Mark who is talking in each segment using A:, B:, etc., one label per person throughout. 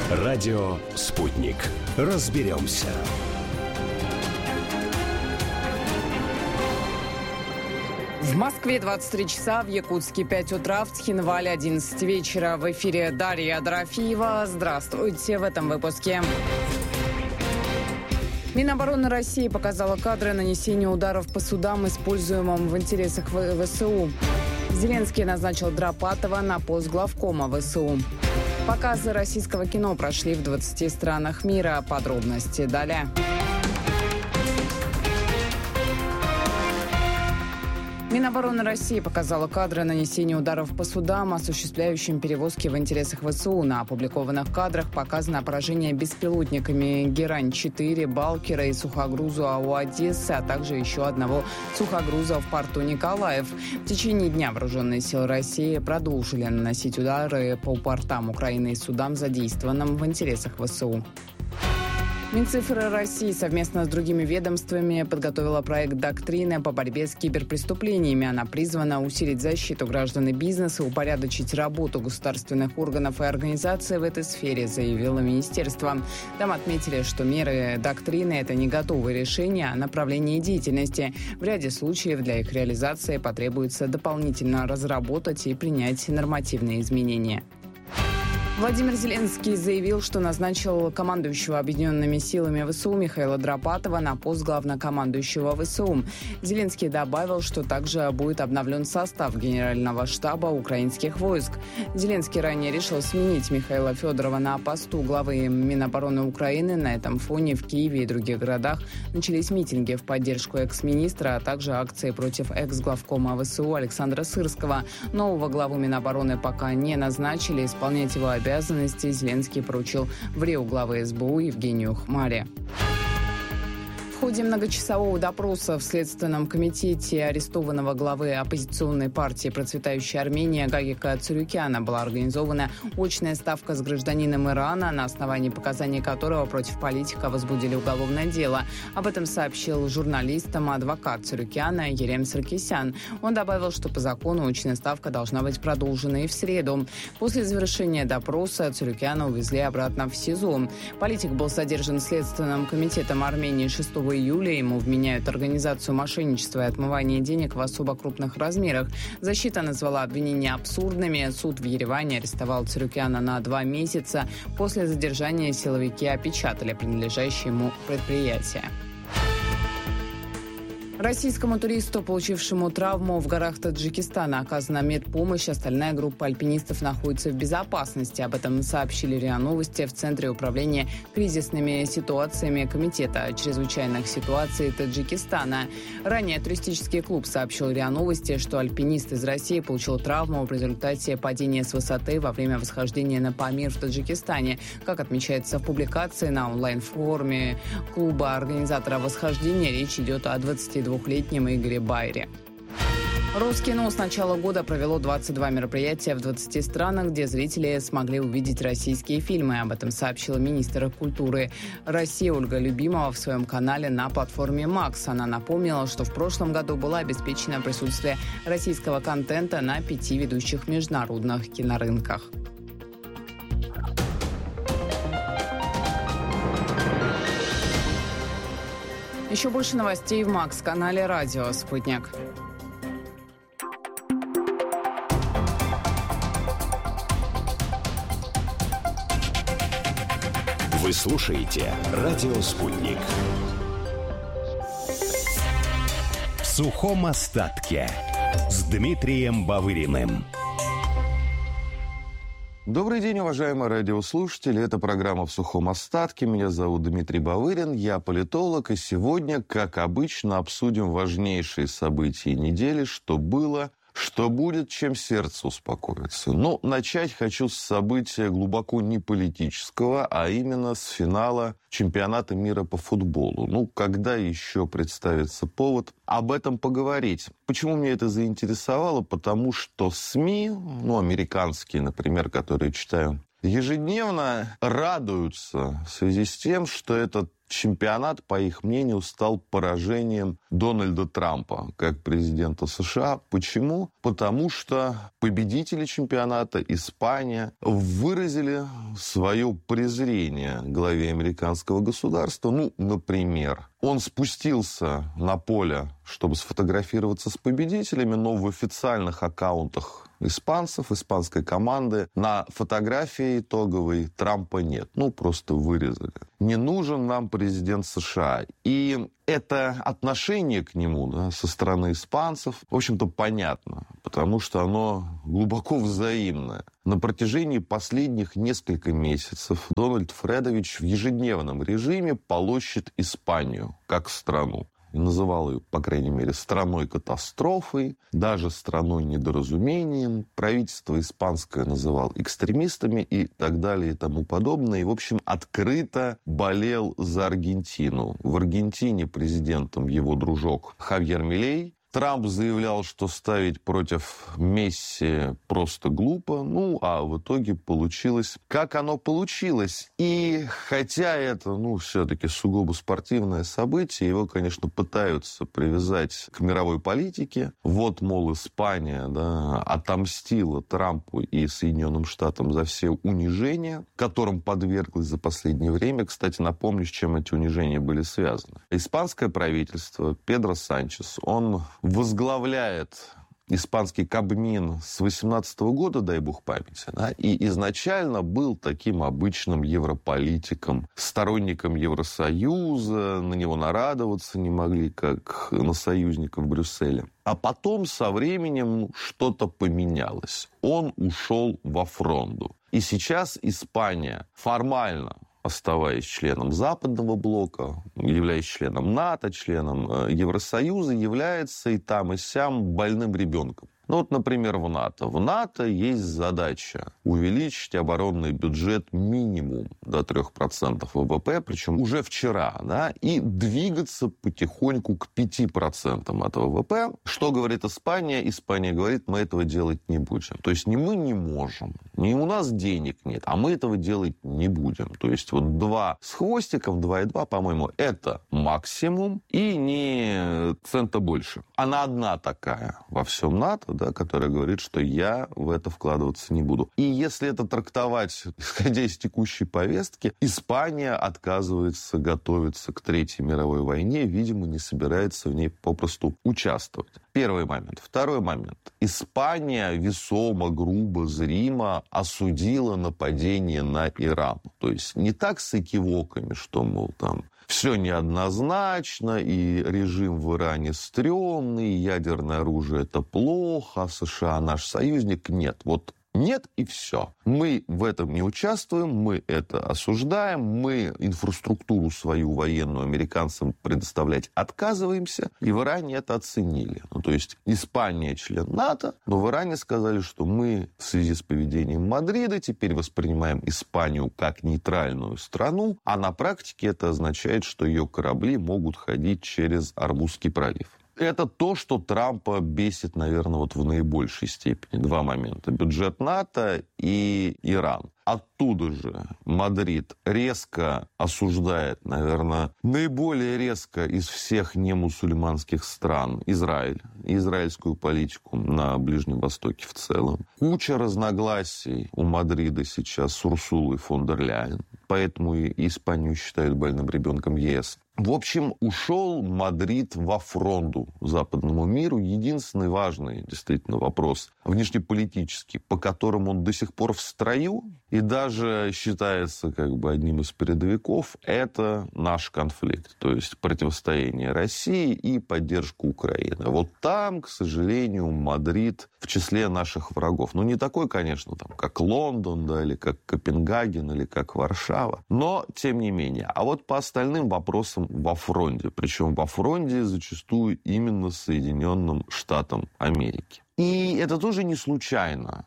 A: Радио «Спутник». Разберемся.
B: В Москве 23 часа, в Якутске 5 утра, в Цхинвале 11 вечера. В эфире Дарья Дорофеева. Здравствуйте в этом выпуске. Минобороны России показала кадры нанесения ударов по судам, используемым в интересах ВСУ. Зеленский назначил Дропатова на пост главкома ВСУ. Показы российского кино прошли в 20 странах мира. Подробности далее. Минобороны России показала кадры нанесения ударов по судам, осуществляющим перевозки в интересах ВСУ. На опубликованных кадрах показано поражение беспилотниками «Герань-4», «Балкера» и сухогруза у Одессы, а также еще одного сухогруза в порту Николаев. В течение дня вооруженные силы России продолжили наносить удары по портам Украины и судам, задействованным в интересах ВСУ. Минцифры России совместно с другими ведомствами подготовила проект доктрины по борьбе с киберпреступлениями. Она призвана усилить защиту граждан и бизнеса, упорядочить работу государственных органов и организаций в этой сфере, заявило министерство. Там отметили, что меры доктрины – это не готовые решения, а направление деятельности. В ряде случаев для их реализации потребуется дополнительно разработать и принять нормативные изменения. Владимир Зеленский заявил, что назначил командующего объединенными силами ВСУ Михаила Дропатова на пост главнокомандующего ВСУ. Зеленский добавил, что также будет обновлен состав Генерального штаба украинских войск. Зеленский ранее решил сменить Михаила Федорова на посту главы Минобороны Украины. На этом фоне в Киеве и других городах начались митинги в поддержку экс-министра, а также акции против экс-главкома ВСУ Александра Сырского. Нового главу Минобороны пока не назначили. Исполнять его обязанности Зеленский поручил вреу главы СБУ Евгению Хмаре. В ходе многочасового допроса в Следственном комитете арестованного главы оппозиционной партии «Процветающая Армения» Гагика Цурюкяна была организована очная ставка с гражданином Ирана, на основании показаний которого против политика возбудили уголовное дело. Об этом сообщил журналистам адвокат Цурюкяна Ерем Саркисян. Он добавил, что по закону очная ставка должна быть продолжена и в среду. После завершения допроса Цурюкяна увезли обратно в СИЗО. Политик был задержан Следственным комитетом Армении 6 июля. Ему вменяют организацию мошенничества и отмывание денег в особо крупных размерах. Защита назвала обвинения абсурдными. Суд в Ереване арестовал Цурюкяна на 2 месяца. После задержания силовики опечатали принадлежащее ему предприятие. Российскому туристу, получившему травму в горах Таджикистана, оказана медпомощь. Остальная группа альпинистов находится в безопасности. Об этом сообщили РИА Новости в Центре управления кризисными ситуациями Комитета чрезвычайных ситуаций Таджикистана. Ранее туристический клуб сообщил РИА Новости, что альпинист из России получил травму в результате падения с высоты во время восхождения на Памир в Таджикистане. Как отмечается в публикации на онлайн-форуме клуба организатора восхождения, речь идет о 22-летнем Игоре Байре. Роскино с начала года провело 22 мероприятия в 20 странах, где зрители смогли увидеть российские фильмы. Об этом сообщила министр культуры России Ольга Любимова в своем канале на платформе Max. Она напомнила, что в прошлом году было обеспечено присутствие российского контента на 5 ведущих международных кинорынках. Еще больше новостей в Макс-канале «Радио Спутник».
A: Вы слушаете «Радио Спутник». В сухом остатке с Дмитрием Бавыриным.
C: Добрый день, уважаемые радиослушатели. Это программа «В сухом остатке». Меня зовут Дмитрий Бавырин, я политолог. И сегодня, как обычно, обсудим важнейшие события недели, что было, что будет, чем сердце успокоится. Но начать хочу с события глубоко не политического, а именно с финала чемпионата мира по футболу. Когда еще представится повод об этом поговорить? Почему меня это заинтересовало? Потому что СМИ, американские, например, которые читаю, ежедневно радуются в связи с тем, что этот чемпионат, по их мнению, стал поражением Дональда Трампа как президента США. Почему? Потому что победители чемпионата, Испания, выразили свое презрение главе американского государства. Например, он спустился на поле, чтобы сфотографироваться с победителями, но в официальных аккаунтах испанцев, испанской команды, на фотографии итоговой Трампа нет. Просто вырезали. Не нужен нам президент США. И это отношение к нему со стороны испанцев, в общем-то, понятно, потому что оно глубоко взаимное. На протяжении последних нескольких месяцев Дональд Фредович в ежедневном режиме полощет Испанию как страну. И называл ее, по крайней мере, страной-катастрофой, даже страной-недоразумением. Правительство испанское называл экстремистами и так далее и тому подобное. И, в общем, открыто болел за Аргентину. В Аргентине президентом его дружок Хавьер Милей. Трамп заявлял, что ставить против Месси просто глупо, а в итоге получилось, как оно получилось. И хотя это, все-таки сугубо спортивное событие, его, конечно, пытаются привязать к мировой политике. Мол, Испания, отомстила Трампу и Соединенным Штатам за все унижения, которым подверглась за последнее время. Кстати, напомню, с чем эти унижения были связаны. Испанское правительство, Педро Санчес, он возглавляет испанский Кабмин с 2018 года, дай бог памяти, и изначально был таким обычным европолитиком, сторонником Евросоюза, на него нарадоваться не могли, как на союзника в Брюсселе. А потом со временем что-то поменялось. Он ушел во фронту. И сейчас Испания формально, оставаясь членом Западного блока, являясь членом НАТО, членом Евросоюза, является и там, и сям больным ребенком. Например, в НАТО. В НАТО есть задача увеличить оборонный бюджет минимум до 3% ВВП, причем уже вчера, и двигаться потихоньку к 5% от ВВП. Что говорит Испания? Испания говорит, мы этого делать не будем. То есть не мы не можем, не у нас денег нет, а мы этого делать не будем. То есть 2 с хвостиком, 2,2, по-моему, это максимум и не цента больше. Она одна такая во всем НАТО, которая говорит, что я в это вкладываться не буду. И если это трактовать, исходя из текущей повестки, Испания отказывается готовиться к Третьей мировой войне, видимо, не собирается в ней попросту участвовать. Первый момент. Второй момент. Испания весомо, грубо, зримо осудила нападение на Иран. То есть не так с экивоками, что, мол, там все неоднозначно, и режим в Иране стрёмный, ядерное оружие – это плохо, а США наш союзник. Нет, нет и все. Мы в этом не участвуем, мы это осуждаем, мы инфраструктуру свою военную американцам предоставлять отказываемся, и в Иране это оценили. То есть Испания член НАТО, но в Иране сказали, что мы в связи с поведением Мадрида теперь воспринимаем Испанию как нейтральную страну, а на практике это означает, что ее корабли могут ходить через Ормузский пролив. Это то, что Трампа бесит, наверное, в наибольшей степени. 2 момента. Бюджет НАТО и Иран. Оттуда же Мадрид резко осуждает, наверное, наиболее резко из всех немусульманских стран Израиль, израильскую политику на Ближнем Востоке в целом. Куча разногласий у Мадрида сейчас с Урсулой фон дер Ляйен, поэтому и Испанию считают больным ребенком ЕС. В общем, ушел Мадрид во фронту западному миру. Единственный важный, действительно, вопрос внешнеполитический, по которому он до сих пор в строю и даже считается одним из передовиков, это наш конфликт. То есть противостояние России и поддержка Украины. Там, к сожалению, Мадрид в числе наших врагов. Не такой, конечно, как Лондон, или как Копенгаген, или как Варшава. Но, тем не менее. А по остальным вопросам во фронте. Причем во фронте зачастую именно Соединенным Штатам Америки. И это тоже не случайно.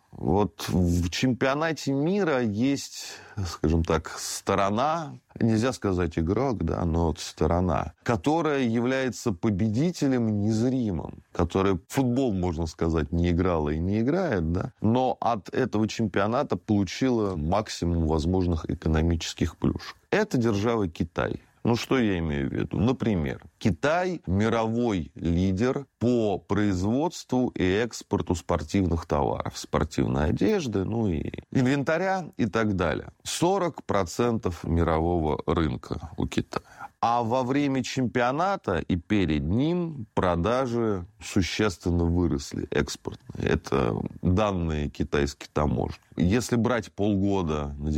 C: В чемпионате мира есть, скажем так, сторона, нельзя сказать игрок, но сторона, которая является победителем незримым, которая в футбол, можно сказать, не играла и не играет, но от этого чемпионата получила максимум возможных экономических плюшек. Это держава Китай. Ну, что я имею в виду? Например, Китай – мировой лидер по производству и экспорту спортивных товаров, спортивной одежды, ну и инвентаря и так далее. 40% мирового рынка у Китая. А во время чемпионата и перед ним продажи существенно выросли, экспортные. Это данные китайской таможни. Если брать полгода на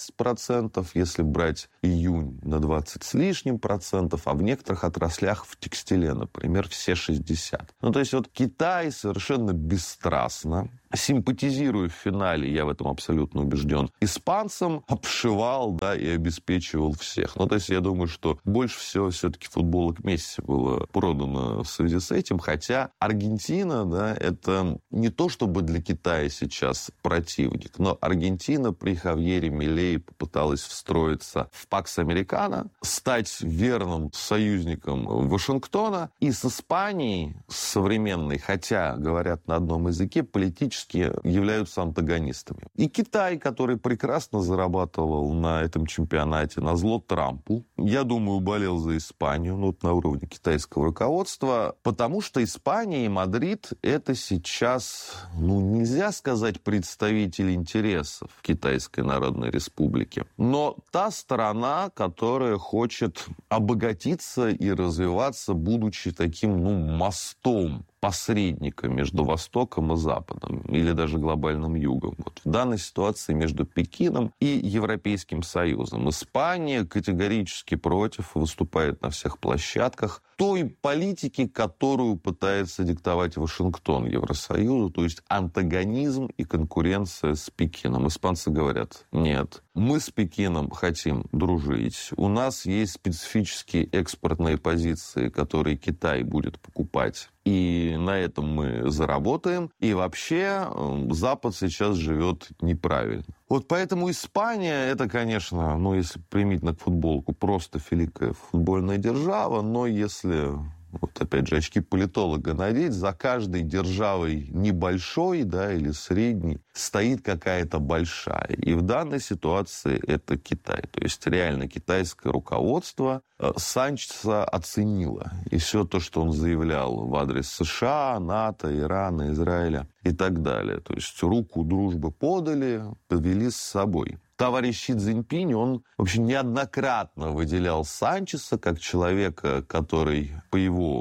C: 19%, если брать июнь на 20 с лишним %, а в некоторых отраслях в текстиле, например, все 60%. Ну, то есть вот Китай совершенно бесстрастно, симпатизируя в финале, я в этом абсолютно убежден, испанцам обшивал, да, и обеспечивал всех. Ну, то есть я думаю, что больше всего все-таки футболок Месси было продано в связи с этим, хотя Аргентина, да, это не то чтобы для Китая сейчас противник, но Аргентина при Хавьере Милеи попыталась встроиться в Пакс Американо, стать верным союзником Вашингтона, и с Испанией современной, хотя говорят на одном языке, политически являются антагонистами. И Китай, который прекрасно зарабатывал на этом чемпионате назло Трампу, я думаю, болел за Испанию, ну, вот на уровне китайского руководства, потому что Испания и Мадрид — это сейчас, ну, нельзя сказать представители интересов Китайской Народной Республики, но та сторона, которая хочет обогатиться и развиваться, будучи таким, ну, мостом, посредника между Востоком и Западом, или даже глобальным Югом. Вот в данной ситуации между Пекином и Европейским Союзом. Испания категорически против, выступает на всех площадках той политики, которую пытается диктовать Вашингтон Евросоюзу, то есть антагонизм и конкуренция с Пекином. Испанцы говорят: нет, мы с Пекином хотим дружить, у нас есть специфические экспортные позиции, которые Китай будет покупать, и на этом мы заработаем. И вообще Запад сейчас живет неправильно. Вот поэтому Испания — это, конечно, ну, если применительно к футболку, просто великая футбольная держава, но если, вот опять же, очки политолога надеть, за каждой державой небольшой, да, или средней стоит какая-то большая. И в данной ситуации это Китай. То есть реально китайское руководство Санчеса оценило. И все то, что он заявлял в адрес США, НАТО, Ирана, Израиля и так далее. То есть руку дружбы подали, повели с собой. Товарищ Си Цзиньпинь, он вообще неоднократно выделял Санчеса как человека, который в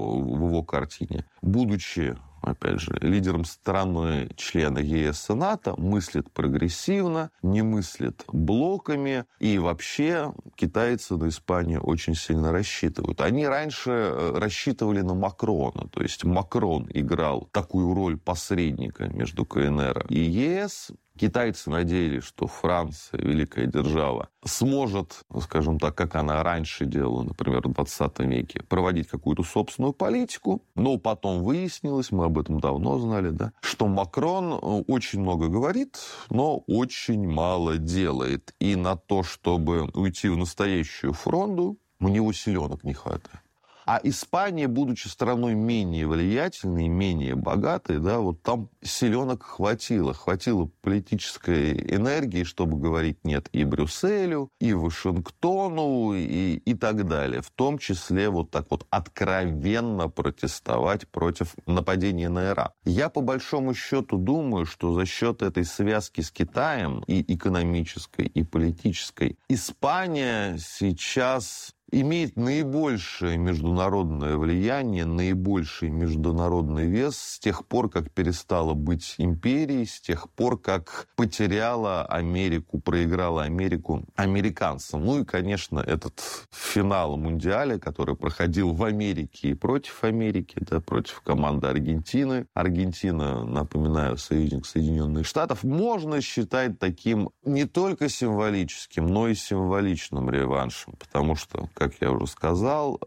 C: его картине, будучи, опять же, лидером страны, члена ЕС и НАТО, мыслит прогрессивно, не мыслит блоками. И вообще китайцы на Испанию очень сильно рассчитывают. Они раньше рассчитывали на Макрона. То есть Макрон играл такую роль посредника между КНР и ЕС. Китайцы надеялись, что Франция, великая держава, сможет, скажем так, как она раньше делала, например, в 20 веке, проводить какую-то собственную политику. Но потом выяснилось, мы об этом давно знали, да, что Макрон очень много говорит, но очень мало делает. И на то, чтобы уйти в настоящую фронту, у него силенок не хватает. А Испания, будучи страной менее влиятельной, менее богатой, да, вот там силенок хватило. Хватило политической энергии, чтобы говорить «нет» и Брюсселю, и Вашингтону, и так далее. В том числе вот так вот откровенно протестовать против нападения на Иран. Я по большому счету думаю, что за счет этой связки с Китаем, и экономической, и политической, Испания сейчас имеет наибольшее международное влияние, наибольший международный вес с тех пор, как перестала быть империей, с тех пор, как потеряла Америку, проиграла Америку американцам. Ну и, конечно, этот финал Мундиаля, который проходил в Америке и против Америки, да, против команды Аргентины. Аргентина, напоминаю, союзник Соединенных Штатов, можно считать таким не только символическим, но и символичным реваншем, потому что, как я уже сказал,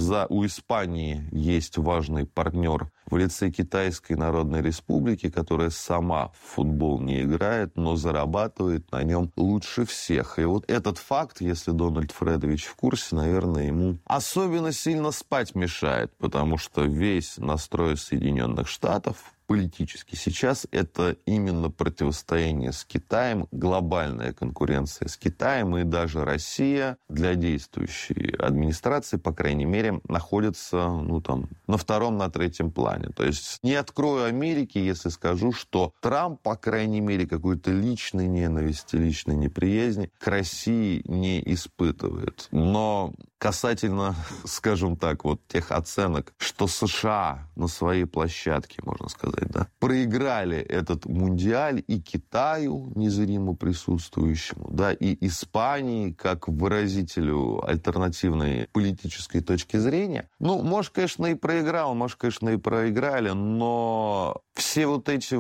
C: у Испании есть важный партнер в лице Китайской Народной Республики, которая сама в футбол не играет, но зарабатывает на нем лучше всех. И вот этот факт, если Дональд Фредович в курсе, наверное, ему особенно сильно спать мешает, потому что весь настрой Соединенных Штатов политически. Сейчас это именно противостояние с Китаем, глобальная конкуренция с Китаем, и даже Россия для действующей администрации, по крайней мере, находится на втором, на третьем плане. То есть не открою Америки, если скажу, что Трамп, по крайней мере, какой-то личной ненависти, личной неприязни к России не испытывает. Но касательно, скажем так, тех оценок, что США на своей площадке, можно сказать, проиграли этот мундиаль и Китаю, незримо присутствующему, и Испании, как выразителю альтернативной политической точки зрения. Может, конечно, и проиграл, может, конечно, и проиграли, но все эти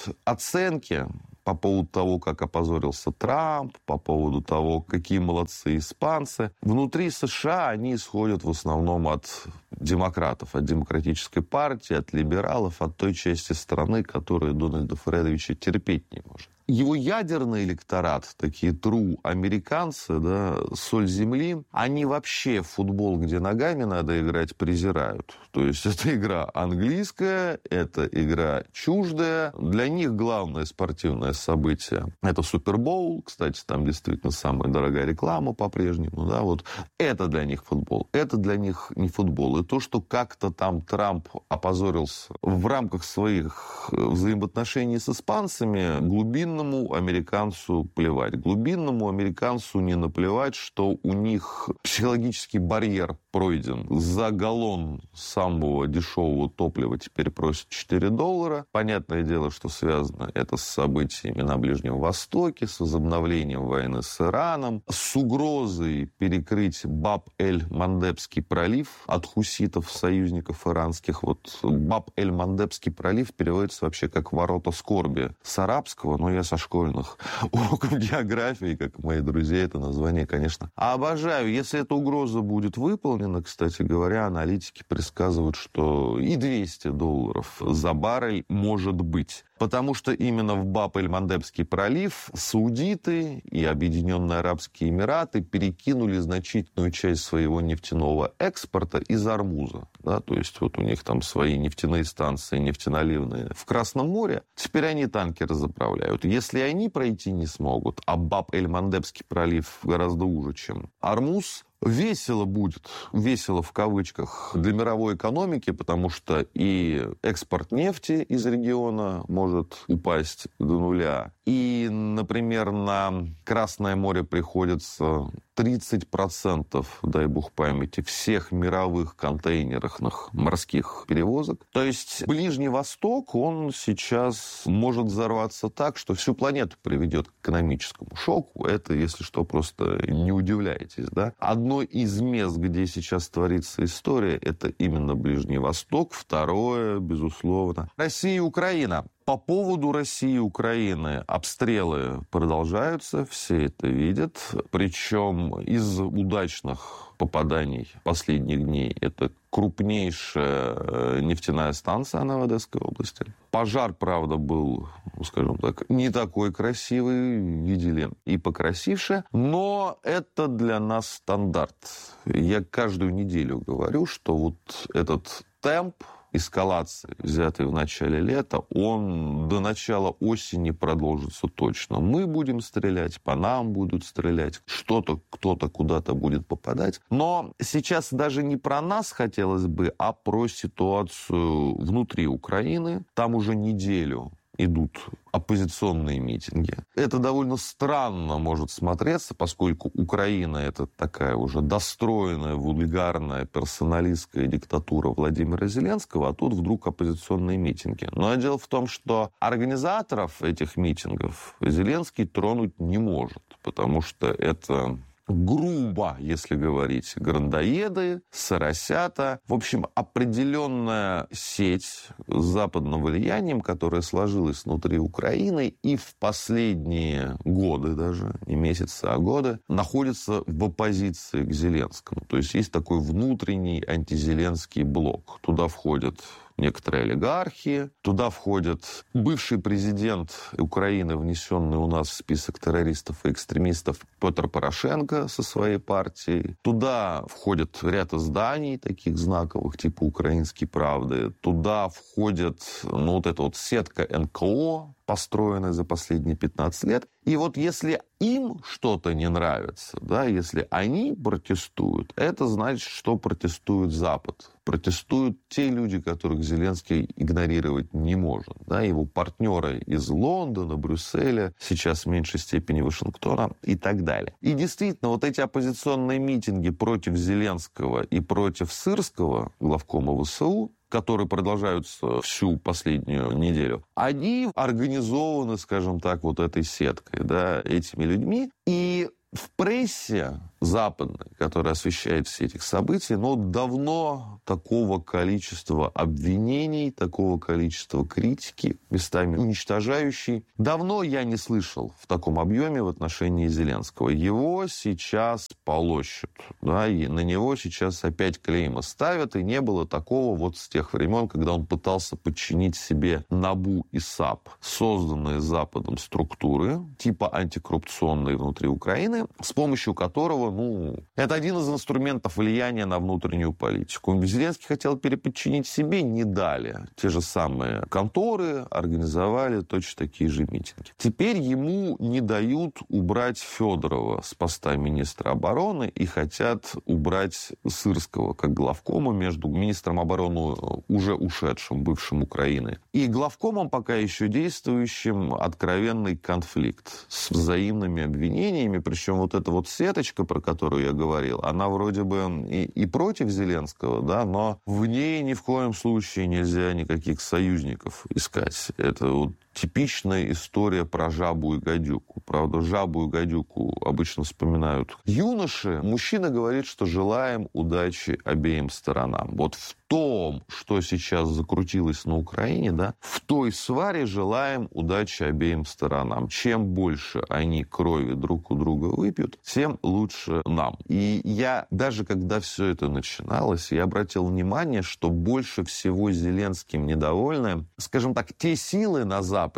C: оценки по поводу того, как опозорился Трамп, по поводу того, какие молодцы испанцы. Внутри США они исходят в основном от демократов, от демократической партии, от либералов, от той части страны, которая Дональда Фредовича терпеть не может. Его ядерный электорат, такие true американцы, соль земли, они вообще футбол, где ногами надо играть, презирают. То есть это игра английская, это игра чуждая. Для них главное спортивное событие – это Супербоул. Кстати, там действительно самая дорогая реклама по-прежнему. Это для них футбол. Это для них не футбол. И то, что как-то там Трамп опозорился в рамках своих взаимоотношений с испанцами, глубинному американцу плевать. Глубинному американцу не наплевать, что у них психологический барьер пройден. За галлон самого дешевого топлива теперь просят $4. Понятное дело, что связано это с событиями на Ближнем Востоке, с возобновлением войны с Ираном, с угрозой перекрыть Баб-эль-Мандебский пролив от хуситов, союзников иранских. Баб-эль-Мандебский пролив переводится вообще как «ворота скорби» с арабского, но я со школьных уроков географии, как мои друзья, это название, конечно, обожаю. Если эта угроза будет выполнена, кстати говоря, аналитики предсказывают, что и $200 за баррель может быть. Потому что именно в Баб-эль-Мандебский пролив саудиты и Объединенные Арабские Эмираты перекинули значительную часть своего нефтяного экспорта из Ормуза. То есть у них там свои нефтяные станции, нефтеналивные в Красном море. Теперь они танкеры заправляют. Если они пройти не смогут, а Баб-эль-Мандебский пролив гораздо уже, чем Ормуз, весело будет, весело в кавычках, для мировой экономики, потому что и экспорт нефти из региона может упасть до нуля. И, например, на Красное море приходится 30%, дай бог памяти, всех мировых контейнерных морских перевозок. То есть Ближний Восток, он сейчас может взорваться так, что всю планету приведет к экономическому шоку. Это, если что, просто не удивляйтесь. Одно из мест, где сейчас творится история, это именно Ближний Восток. Второе, безусловно, Россия и Украина. По поводу России и Украины обстрелы продолжаются, все это видят. Причем из удачных попаданий последних дней это крупнейшая нефтяная станция на Одесской области. Пожар, правда, был, скажем так, не такой красивый, видели и покрасивше, но это для нас стандарт. Я каждую неделю говорю, что этот темп эскалации, взятый в начале лета, он до начала осени продолжится точно. Мы будем стрелять, по нам будут стрелять, что-то, кто-то куда-то будет попадать. Но сейчас даже не про нас хотелось бы, а про ситуацию внутри Украины. Там уже неделю идут оппозиционные митинги. Это довольно странно может смотреться, поскольку Украина — это такая уже достроенная, вульгарная, персоналистская диктатура Владимира Зеленского, а тут вдруг оппозиционные митинги. Но дело в том, что организаторов этих митингов Зеленский тронуть не может, потому что это грубо, если говорить, грандоеды, соросята. В общем, определенная сеть с западным влиянием, которая сложилась внутри Украины и в последние годы даже, не месяцы, а годы, находится в оппозиции к Зеленскому. То есть есть такой внутренний антизеленский блок. Туда входят некоторые олигархи. Туда входит бывший президент Украины, внесенный у нас в список террористов и экстремистов, Петр Порошенко со своей партией. Туда входит ряд изданий таких знаковых, типа «Украинской правды». Туда входит вот эта вот сетка НКО, построенная за последние 15 лет. И вот если им что-то не нравится, да, если они протестуют, это значит, что протестует Запад. Протестуют те люди, которых Зеленский игнорировать не может. Да, его партнеры из Лондона, Брюсселя, сейчас в меньшей степени Вашингтона и так далее. И действительно, вот эти оппозиционные митинги против Зеленского и против Сырского, главкома ВСУ, которые продолжаются всю последнюю неделю, они организованы, скажем так, вот этой сеткой, да, этими людьми. И в прессе западной, которая освещает все эти события, но давно такого количества обвинений, такого количества критики, местами уничтожающей, давно я не слышал в таком объеме в отношении Зеленского. Его сейчас полощут, да, и на него сейчас опять клейма ставят, и не было такого вот с тех времен, когда он пытался подчинить себе НАБУ и САП, созданные Западом структуры, типа антикоррупционные внутри Украины, с помощью которого, это один из инструментов влияния на внутреннюю политику. Зеленский хотел переподчинить себе, не дали. Те же самые конторы организовали точно такие же митинги. Теперь ему не дают убрать Федорова с поста министра обороны и хотят убрать Сырского как главкома между министром обороны, уже ушедшим, бывшим Украины, и главкомом, пока еще действующим, откровенный конфликт с взаимными обвинениями. Причем вот эта вот сеточка, про которую я говорил, она вроде бы и против Зеленского, да, но в ней ни в коем случае нельзя никаких союзников искать. Это вот типичная история про жабу и гадюку. Правда, жабу и гадюку обычно вспоминают юноши. Мужчина говорит, что желаем удачи обеим сторонам. Вот в том, что сейчас закрутилось на Украине, да, в той сваре желаем удачи обеим сторонам. Чем больше они крови друг у друга выпьют, тем лучше нам. И я, даже когда все это начиналось, я обратил внимание, что больше всего Зеленским недовольны, скажем так, те силы на Западе,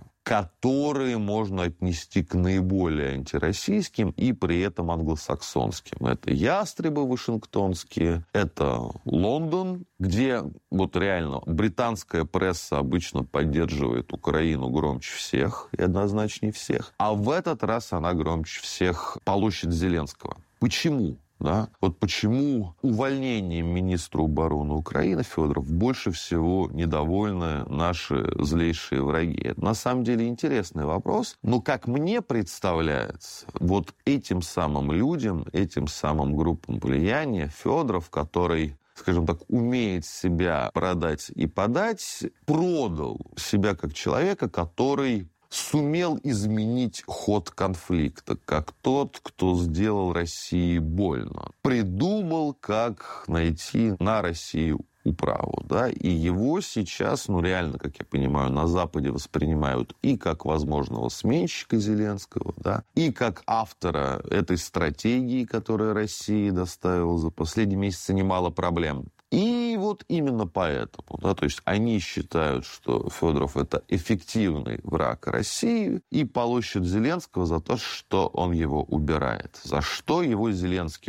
C: которые можно отнести к наиболее антироссийским и при этом англосаксонским. Это ястребы вашингтонские, это Лондон, где вот реально британская пресса обычно поддерживает Украину громче всех и однозначнее всех, а в этот раз она громче всех полощет Зеленского. Почему? Да? Вот почему увольнением министра обороны Украины Федоров больше всего недовольны наши злейшие враги? Это на самом деле интересный вопрос, но, как мне представляется, вот этим самым людям, этим самым группам влияния Федоров, который, скажем так, умеет себя продать и подать, продал себя как человека, который сумел изменить ход конфликта, как тот, кто сделал России больно. Придумал, как найти на Россию управу, да, и его сейчас, реально, как я понимаю, на Западе воспринимают и как возможного сменщика Зеленского, да, и как автора этой стратегии, которая России доставила за последние месяцы немало проблем. И вот именно поэтому, да, то есть они считают, что Федоров это эффективный враг России и полощет Зеленского за то, что он его убирает. За что его Зеленский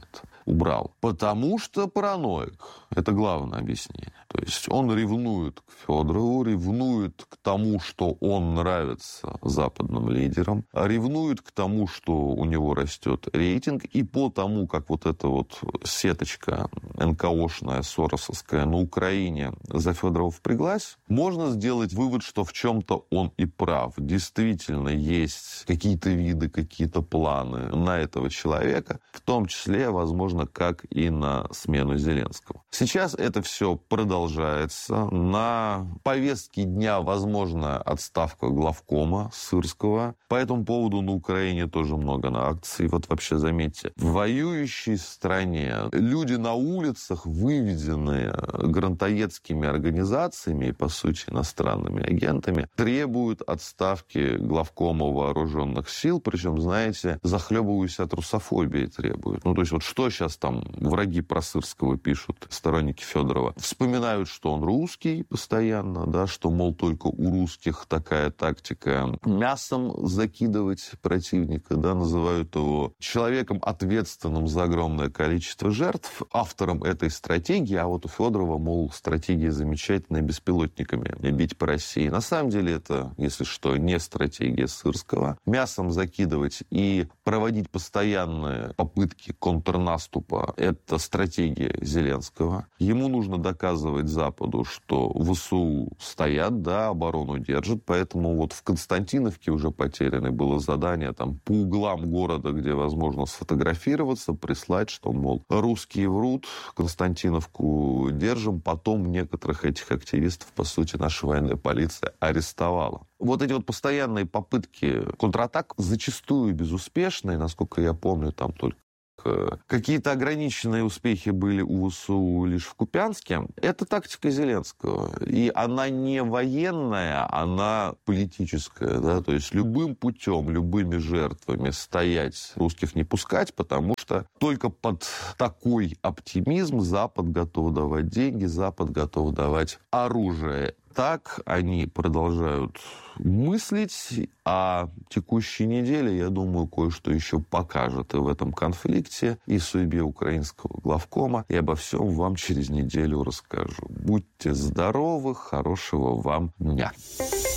C: убрал? Потому что параноик. Это главное объяснение. То есть он ревнует к Федорову, ревнует к тому, что он нравится западным лидерам, ревнует к тому, что у него растет рейтинг, и по тому, как вот эта вот сеточка НКОшная, соросовская на Украине за Федорова впряглась, можно сделать вывод, что в чем-то он и прав. Действительно есть какие-то виды, какие-то планы на этого человека, в том числе, возможно, как и на смену Зеленского. Сейчас это все продолжается. На повестке дня возможна отставка главкома Сырского. По этому поводу на Украине тоже много на акций. Вот вообще заметьте, в воюющей стране люди на улицах выведены подписанные грантоедскими организациями и, по сути, иностранными агентами, требуют отставки главкома вооруженных сил, причем, знаете, захлебываясь от русофобии требуют. Ну, то есть, вот что сейчас там враги про Сырского пишут, сторонники Федорова? Вспоминают, что он русский постоянно, да, что, мол, только у русских такая тактика мясом закидывать противника, да, называют его человеком, ответственным за огромное количество жертв, автором этой стратегии, а вот у Федорова, мол, стратегия замечательная, беспилотниками бить по России. На самом деле это, если что, не стратегия Сырского. Мясом закидывать и проводить постоянные попытки контрнаступа – это стратегия Зеленского. Ему нужно доказывать Западу, что ВСУ стоят, да, оборону держат, поэтому вот в Константиновке уже потеряно было задание там по углам города, где возможно сфотографироваться, прислать, что, мол, русские врут, Константиновку держим, потом некоторых этих активистов, по сути, наша военная полиция арестовала. Вот эти вот постоянные попытки контратак, зачастую безуспешные, насколько я помню, там только какие-то ограниченные успехи были у ВСУ лишь в Купянске. Это тактика Зеленского. И она не военная, она политическая. Да? То есть любым путем, любыми жертвами стоять, русских не пускать, потому что только под такой оптимизм Запад готов давать деньги, Запад готов давать оружие. Так они продолжают мыслить, а текущей неделе, я думаю, кое-что еще покажет и в этом конфликте, и судьбе украинского главкома. И обо всем вам через неделю расскажу. Будьте здоровы, хорошего вам дня.